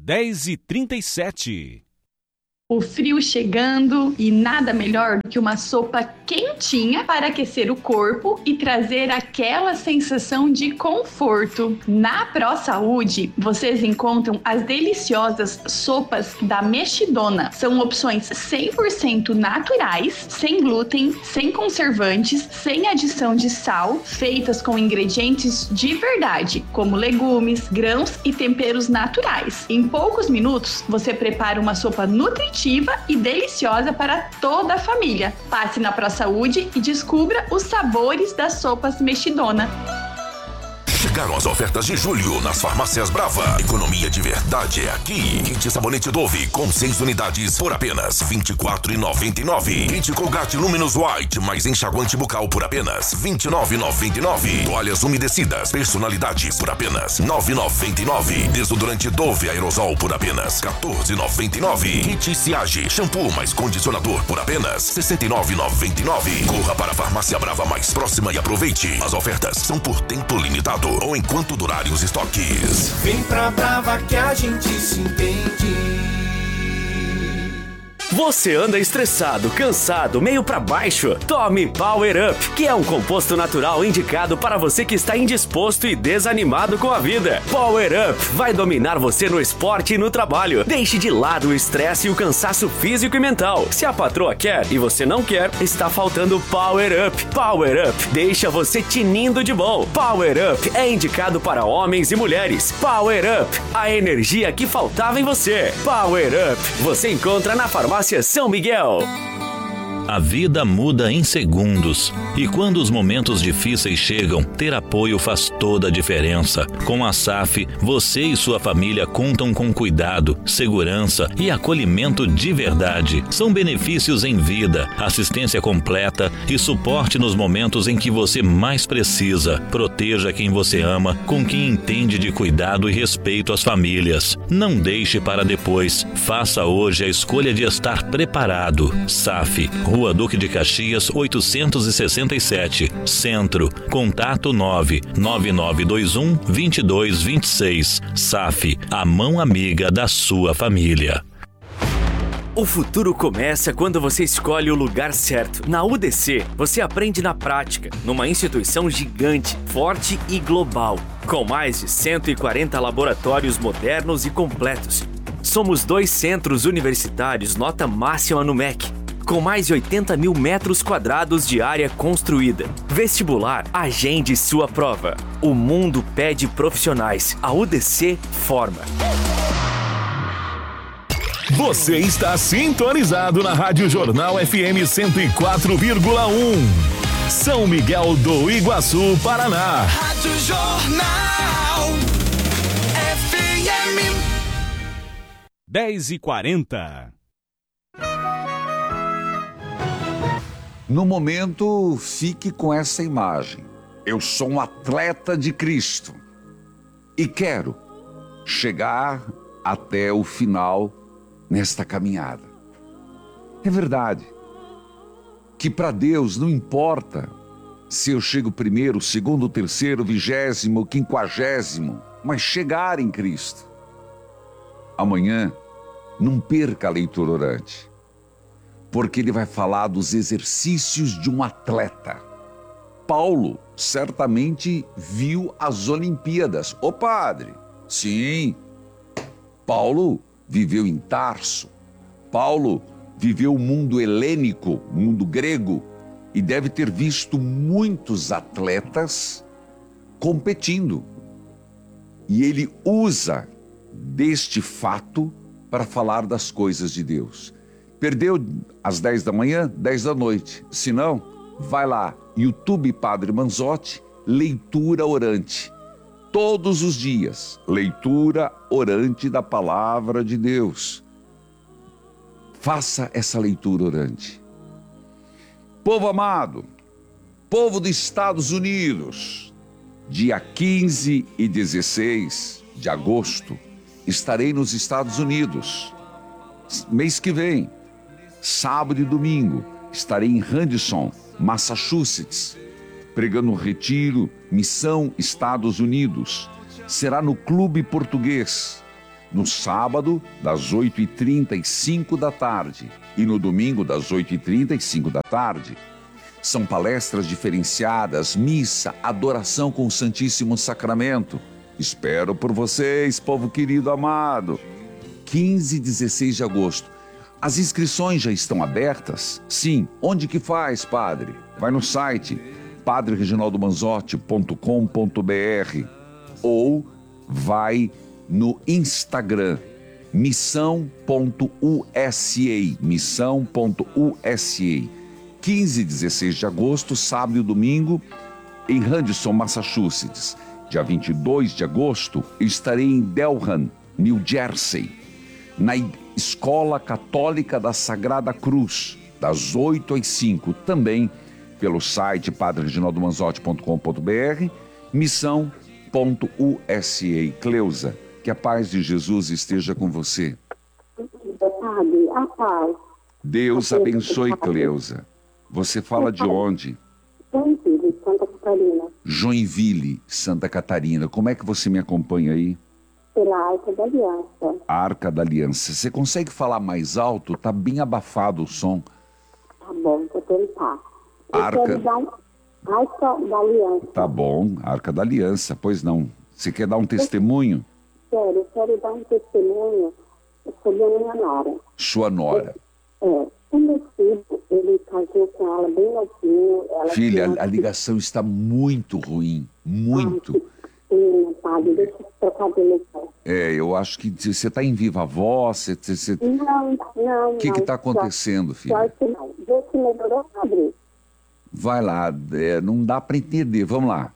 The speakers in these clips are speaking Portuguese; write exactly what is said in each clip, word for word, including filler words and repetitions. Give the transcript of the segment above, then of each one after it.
dez e trinta e sete. O frio chegando e nada melhor do que uma sopa quentinha para aquecer o corpo e trazer aquela sensação de conforto. Na ProSaúde, vocês encontram as deliciosas sopas da Mexidona. São opções cem por cento naturais, sem glúten, sem conservantes, sem adição de sal, feitas com ingredientes de verdade, como legumes, grãos e temperos naturais. Em poucos minutos, você prepara uma sopa nutritiva e deliciosa para toda a família. Passe na ProSaúde e descubra os sabores das sopas Mexidona. Chegaram as ofertas de julho nas farmácias Brava. Economia de verdade é aqui. Kit sabonete Dove com seis unidades por apenas vinte e quatro reais e noventa e nove centavos. Kit Colgate Luminous White mais enxaguante bucal por apenas vinte e nove reais e noventa e nove centavos. Toalhas umedecidas personalidades por apenas nove reais e noventa e nove centavos. Desodorante Dove Aerosol por apenas quatorze reais e noventa e nove centavos. Kit Siage shampoo mais condicionador por apenas sessenta e nove reais e noventa e nove centavos. Corra para a farmácia Brava mais próxima e aproveite. As ofertas são por tempo limitado ou enquanto durarem os estoques. Vem pra Brava que a gente se entende. Você anda estressado, cansado, meio pra baixo? Tome Power Up, que é um composto natural indicado para você que está indisposto e desanimado com a vida. Power Up vai dominar você no esporte e no trabalho. Deixe de lado o estresse e o cansaço físico e mental. Se a patroa quer e você não quer, está faltando Power Up. Power Up deixa você tinindo de bom. Power Up é indicado para homens e mulheres. Power Up, a energia que faltava em você. Power Up, você encontra na farmácia São Miguel. A vida muda em segundos e quando os momentos difíceis chegam, ter apoio faz toda a diferença. Com a S A F, você e sua família contam com cuidado, segurança e acolhimento de verdade. São benefícios em vida, assistência completa e suporte nos momentos em que você mais precisa. Proteja quem você ama com quem entende de cuidado e respeito às famílias. Não deixe para depois. Faça hoje a escolha de estar preparado. S A F, Rua Duque de Caxias, oitocentos e sessenta e sete, Centro. Contato nove nove nove dois um, dois dois dois seis. S A F, a mão amiga da sua família. O futuro começa quando você escolhe o lugar certo. Na U D C, você aprende na prática, numa instituição gigante, forte e global, com mais de cento e quarenta laboratórios modernos e completos. Somos dois centros universitários nota máxima no M E C, com mais de oitenta mil metros quadrados de área construída. Vestibular, agende sua prova. O mundo pede profissionais. A U D C forma. Você está sintonizado na Rádio Jornal F M cento e quatro vírgula um. São Miguel do Iguaçu, Paraná. Rádio Jornal F M. dez e quarenta. No momento, fique com essa imagem. Eu sou um atleta de Cristo e quero chegar até o final nesta caminhada. É verdade que para Deus não importa se eu chego primeiro, segundo, terceiro, vigésimo, quinquagésimo, mas chegar em Cristo. Amanhã, não perca a leitura orante, porque ele vai falar dos exercícios de um atleta. Paulo certamente viu as Olimpíadas. Ô padre, sim, Paulo viveu em Tarso. Paulo viveu o mundo helênico, o mundo grego, e deve ter visto muitos atletas competindo. E ele usa deste fato para falar das coisas de Deus. Perdeu às dez da manhã, dez da noite. Se não, vai lá, YouTube Padre Manzotti, leitura orante. Todos os dias, leitura orante da palavra de Deus. Faça essa leitura orante. Povo amado, povo dos Estados Unidos, dia quinze e dezesseis de agosto, estarei nos Estados Unidos. Mês que vem, sábado e domingo, estarei em Henderson, Massachusetts, pregando um retiro, Missão Estados Unidos. Será no Clube Português. No sábado, das oito e trinta e cinco da tarde. E no domingo, das oito e trinta e cinco da tarde. São palestras diferenciadas, missa, adoração com o Santíssimo Sacramento. Espero por vocês, povo querido amado. quinze e dezesseis de agosto. As inscrições já estão abertas? Sim. Onde que faz, padre? Vai no site padre reginaldo manzotti ponto com ponto br ou vai no Instagram missão ponto u s a, missão ponto u s a. quinze e dezesseis de agosto, sábado e domingo, em Henderson, Massachusetts. Dia vinte e dois de agosto, eu estarei em Delran, New Jersey, na Escola Católica da Sagrada Cruz, das oito às cinco, também pelo site padre reginaldo manzotti ponto com ponto br, missão ponto u s a. Cleusa, que a paz de Jesus esteja com você. Padre, a paz. Deus abençoe, Cleusa. Você fala de onde? Joinville, Santa Catarina. Joinville, Santa Catarina. Como é que você me acompanha aí? Pela Arca da Aliança. Arca da Aliança. Você consegue falar mais alto? Tá bem abafado o som. Tá bom, vou tentar. Eu Arca... quero dar um... Arca da Aliança. Tá bom, Arca da Aliança. Pois não. Você quer dar um testemunho? Quero, eu quero dar um testemunho sobre a minha nora. Sua nora. É. O meu filho, ele casou com ela bem novinho. Ela Filha, tinha... a ligação está muito ruim. Muito. Sim, padre, deixa eu trocar de ligação. É, eu acho que você está em viva voz. Você, você... Não, não, O que está acontecendo, filha? Claro que não. Vê se melhorou, padre. Vai lá, é, não dá para entender. Vamos lá.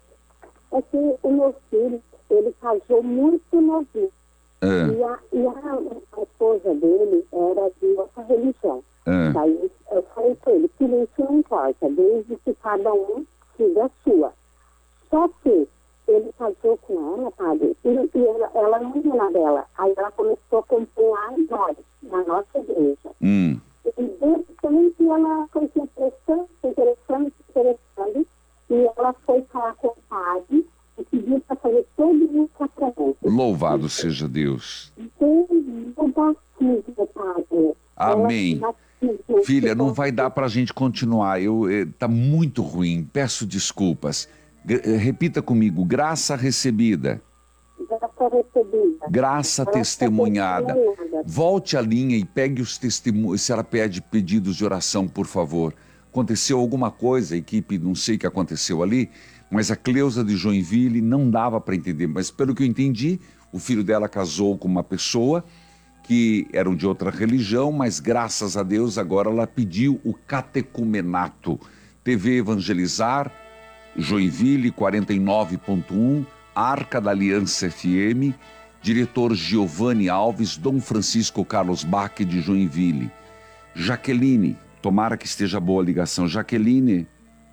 É que o meu filho, ele casou muito novinho. Ah. E, a, e a, a esposa dele era de outra religião. Ah. Daí eu falei para ele que isso não importa, desde que cada um siga a sua. Só que ele casou com ela, padre, e, e ela, ela não ia na dela. Aí ela começou a acompanhar nós, na nossa igreja. Hum. E de repente ela foi se interessando, se interessando, se interessando, e ela foi falar com o padre e pediu para fazer todo o sacramento. Louvado seja Deus. Desde o batismo, padre. Amém. Filha, não vai dar para a gente continuar. Eu, eh, tá muito ruim. Peço desculpas. G- eh, repita comigo. Graça recebida. Graça recebida. Graça testemunhada. Volte à linha e pegue os testemunhos. Se ela pede pedidos de oração, por favor. Aconteceu alguma coisa, a equipe, não sei o que aconteceu ali, mas a Cleusa de Joinville não dava para entender. Mas pelo que eu entendi, o filho dela casou com uma pessoa que eram de outra religião, mas graças a Deus agora ela pediu o catecumenato. T V Evangelizar, Joinville quarenta e nove ponto um, Arca da Aliança F M, diretor Giovanni Alves, Dom Francisco Carlos Bach de Joinville. Jaqueline, tomara que esteja boa a ligação. Jaqueline.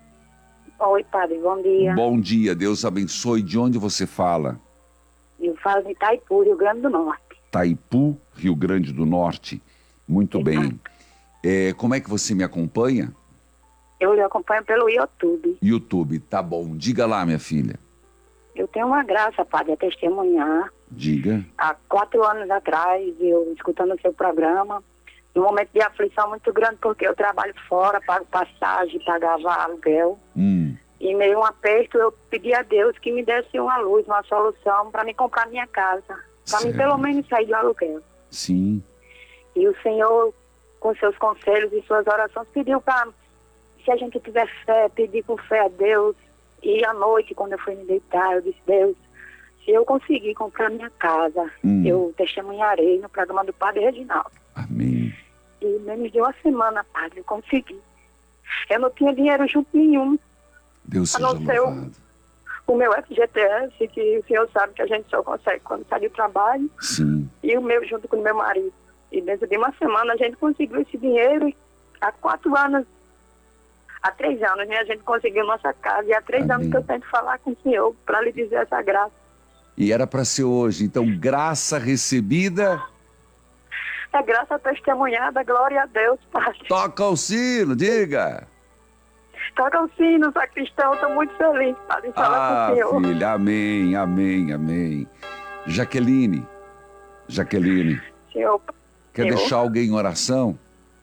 Oi, padre, bom dia. Bom dia, Deus abençoe. De onde você fala? Eu falo de Itaipu, Rio Grande do Norte. Itaipu, Rio Grande do Norte. Muito Sim. bem. É, como é que você me acompanha? Eu lhe acompanho pelo YouTube. YouTube, tá bom. Diga lá, minha filha. Eu tenho uma graça, padre, a testemunhar. Diga. Há quatro anos atrás, eu escutando o seu programa, num momento de aflição muito grande, porque eu trabalho fora, pago passagem, pagava aluguel. Hum. E meio um aperto, eu pedi a Deus que me desse uma luz, uma solução para me comprar minha casa. Para mim, pelo menos, sair do aluguel. Sim. E o Senhor, com seus conselhos e suas orações, pediu para, se a gente tiver fé, pedir com fé a Deus. E à noite, quando eu fui me deitar, eu disse, Deus, se eu conseguir comprar minha casa, hum. eu testemunharei no programa do Padre Reginaldo. Amém. E menos de uma semana, padre, eu consegui. Eu não tinha dinheiro junto nenhum. Deus a seja não ser louvado. o, o meu F G T S, que o senhor sabe que a gente só consegue quando sai do trabalho. Sim. E o meu junto com o meu marido. E dentro de uma semana a gente conseguiu esse dinheiro. E há quatro anos, há três anos, né, a gente conseguiu nossa casa. E há três Amém. anos que eu tento falar com o senhor para lhe dizer essa graça. E era para ser hoje. Então, graça recebida. É graça testemunhada, glória a Deus, padre. Toca o sino, diga. Toca o sino, sacristão, estou muito feliz, padre, falar Ah, com o senhor. filha, amém, amém, amém. Jaqueline, Jaqueline? Senhor, Quer eu, deixar alguém em oração?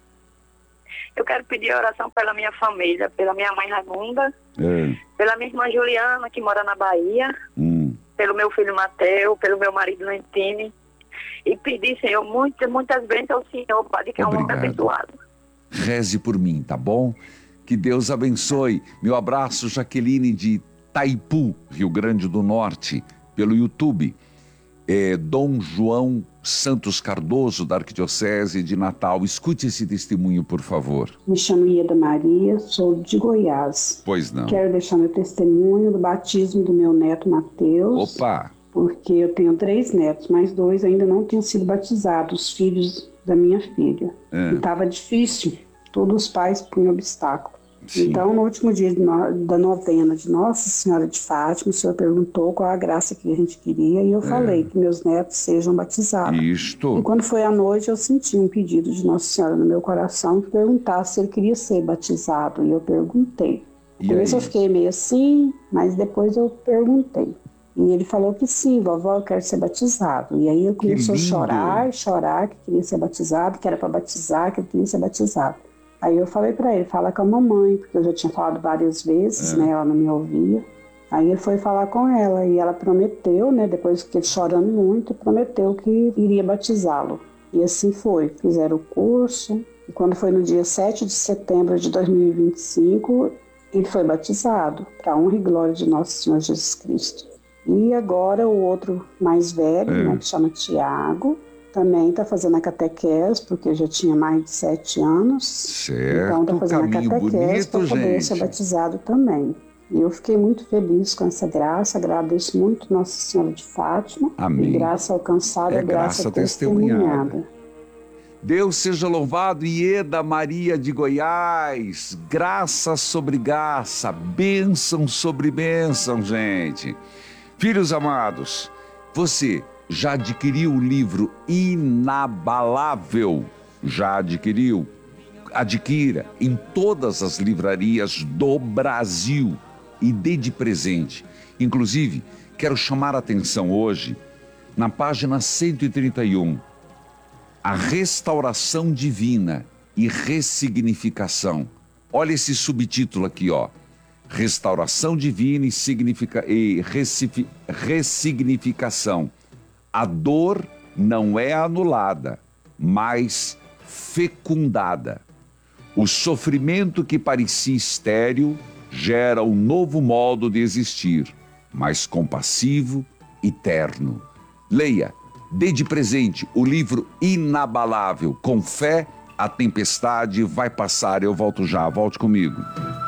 eu quero pedir oração pela minha família, pela minha mãe Ragunda, É. pela minha irmã Juliana, que mora na Bahia, Hum. pelo meu filho Mateu, pelo meu marido Lentine, e pedir, Senhor, muitas, muitas bênçãos ao Senhor, Padre, que é um homem Obrigado. abençoado. Reze por mim, tá bom? Que Deus abençoe. Meu abraço, Jaqueline de Taipu, Rio Grande do Norte, pelo YouTube. É, Dom João Santos Cardoso, da Arquidiocese de Natal. Escute esse testemunho, por favor. Me chamo Ieda Maria, sou de Goiás. Pois não. Quero deixar meu testemunho do batismo do meu neto Mateus. Opa! Porque eu tenho três netos, mas dois ainda não tinham sido batizados, filhos da minha filha. É. E estava difícil, todos os pais punham obstáculo. Sim. Então, no último dia de no, da novena de Nossa Senhora de Fátima, o senhor perguntou qual a graça que a gente queria e eu É. falei que meus netos sejam batizados. Isto. E quando foi à noite, eu senti um pedido de Nossa Senhora no meu coração que perguntasse se ele queria ser batizado. E eu perguntei. E No começo aí? eu fiquei meio assim, mas depois eu perguntei. E ele falou que sim, vovó, eu quero ser batizado. E aí ele começou a lindo. chorar, chorar, que queria ser batizado, que era para batizar, que ele queria ser batizado. Aí eu falei para ele, fala com a mamãe, porque eu já tinha falado várias vezes, É. né, ela não me ouvia. Aí ele foi falar com ela e ela prometeu, né, depois que ele chorando muito, prometeu que iria batizá-lo. E assim foi, fizeram o curso, e quando foi no dia sete de setembro de dois mil e vinte e cinco, ele foi batizado, para a honra e glória de Nosso Senhor Jesus Cristo. E agora o outro mais velho, É. né, que chama Tiago, também está fazendo a catequese, porque já tinha mais de sete anos. Certo, Então está fazendo a caminho catequese para bonito, poder ser gente. batizado também. E eu fiquei muito feliz com essa graça, agradeço muito Nossa Senhora de Fátima. Amém. E graça alcançada, É graça, graça testemunhada. testemunhada. Deus seja louvado, Ieda Maria de Goiás. Graça sobre graça, bênção sobre bênção, gente. Filhos amados, você já adquiriu o livro Inabalável? Já adquiriu? Adquira em todas as livrarias do Brasil e dê de presente. Inclusive, quero chamar a atenção hoje na página cento e trinta e um. A restauração divina e ressignificação. Olha esse subtítulo aqui, ó. Restauração divina e, significa, e ressi- ressignificação. A dor não é anulada, mas fecundada. O sofrimento que parecia estéril gera um novo modo de existir, mais compassivo e terno. Leia, dê de presente o livro Inabalável. Com fé, a tempestade vai passar. Eu volto já, volte comigo.